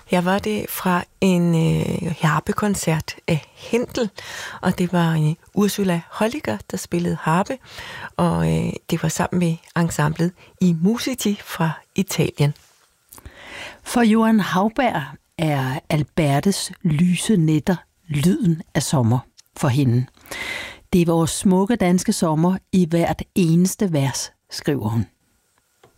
Jeg var det fra en harpekoncert af Händel, og det var Ursula Holliger, der spillede harpe, og det var sammen med ensemblet I Musiti fra Italien. For Johan Hauberg er Albertes lyse nætter lyden af sommer for hende. Det er vores smukke danske sommer i hvert eneste vers, skriver hun.